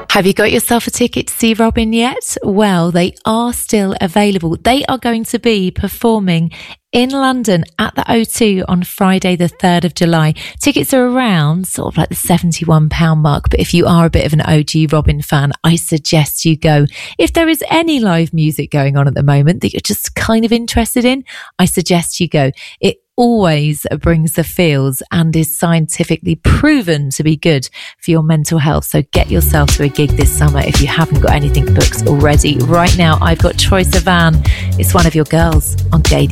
Have you got yourself a ticket to see Robin yet? Well, they are still available. They are going to be performing in London at the O2 on Friday the 3rd of July. Tickets are around sort of like the £71 mark, but if you are a bit of an OG Robin fan, I suggest you go. If there is any live music going on at the moment that you're just kind of interested in, I suggest you go. It always brings the feels and is scientifically proven to be good for your mental health. So get yourself to a gig this summer if you haven't got anything booked already. Right now, I've got Troye Sivan. It's one of your girls on Gay